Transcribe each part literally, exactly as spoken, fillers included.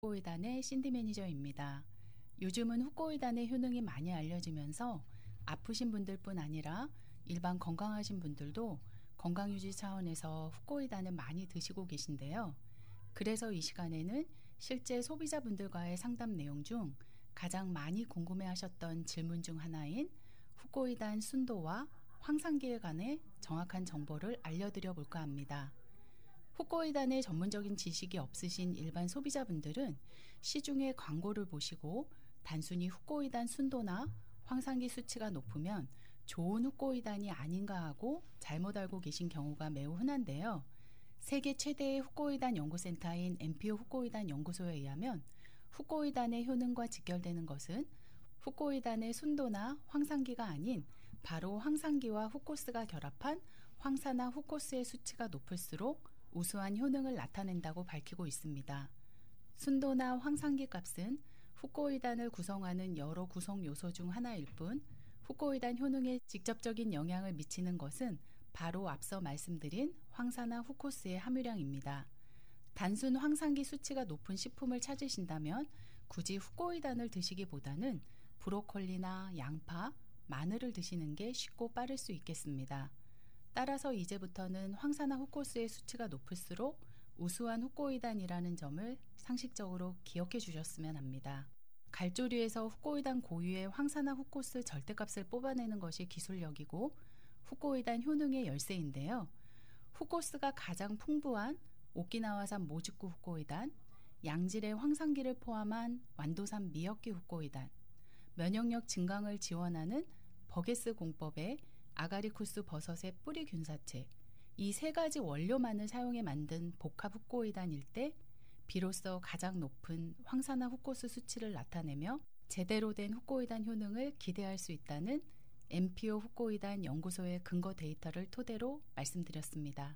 후코이단의 신디 매니저입니다. 요즘은 후코이단의 효능이 많이 알려지면서 아프신 분들뿐 아니라 일반 건강하신 분들도 건강유지 차원에서 후코이단을 많이 드시고 계신데요. 그래서 이 시간에는 실제 소비자분들과의 상담 내용 중 가장 많이 궁금해하셨던 질문 중 하나인 후코이단 순도와 황산기에 관해 정확한 정보를 알려드려 볼까 합니다. 후코이단의 전문적인 지식이 없으신 일반 소비자분들은 시중의 광고를 보시고 단순히 후코이단 순도나 황산기 수치가 높으면 좋은 후코이단이 아닌가 하고 잘못 알고 계신 경우가 매우 흔한데요. 세계 최대의 후코이단 연구센터인 엠피오 후코이단 연구소에 의하면 후코이단의 효능과 직결되는 것은 후코이단의 순도나 황산기가 아닌 바로 황산기와 후코스가 결합한 황산화 후코스의 수치가 높을수록 우수한 효능을 나타낸다고 밝히고 있습니다. 순도나 황산기 값은 후코이단을 구성하는 여러 구성 요소 중 하나일 뿐 후코이단 효능에 직접적인 영향을 미치는 것은 바로 앞서 말씀드린 황산화 후코스의 함유량입니다. 단순 황산기 수치가 높은 식품을 찾으신다면 굳이 후코이단을 드시기보다는 브로콜리나 양파, 마늘을 드시는 게 쉽고 빠를 수 있겠습니다. 따라서 이제부터는 황산화 후코스의 수치가 높을수록 우수한 후코이단이라는 점을 상식적으로 기억해 주셨으면 합니다. 갈조류에서 후코이단 고유의 황산화 후코스 절대값을 뽑아내는 것이 기술력이고 후코이단 효능의 열쇠인데요. 후코스가 가장 풍부한 오키나와산 모즈쿠 후코이단, 양질의 황산기를 포함한 완도산 미역기 후코이단, 면역력 증강을 지원하는 버게스 공법의 아가리쿠스 버섯의 뿌리 균사체, 이 세 가지 원료만을 사용해 만든 복합 후코이단일 때 비로소 가장 높은 황산화 후코스 수치를 나타내며 제대로 된 후코이단 효능을 기대할 수 있다는 엠피오 후코이단 연구소의 근거 데이터를 토대로 말씀드렸습니다.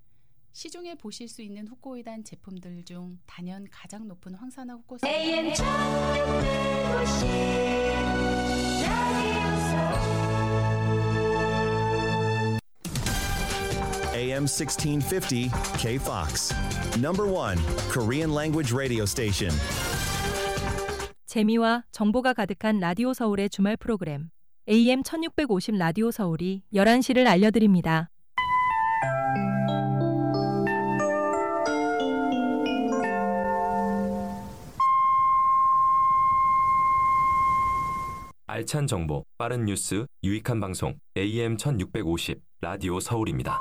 시중에 보실 수 있는 후코이단 제품들 중 단연 가장 높은 황산화 후코스가 에이엠 천육백오십 에이엠 sixteen fifty K-Fox. Number one Korean language radio station. 재미와 정보가 가득한 라디오 서울의 주말 프로그램 에이엠 천육백오십 라디오 서울이 열한 시를 알려드립니다. 알찬 정보, 빠른 뉴스, 유익한 방송 에이엠 천육백오십 라디오 서울입니다.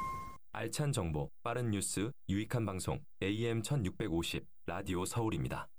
알찬 정보, 빠른 뉴스, 유익한 방송 에이엠 천육백오십 라디오 서울입니다.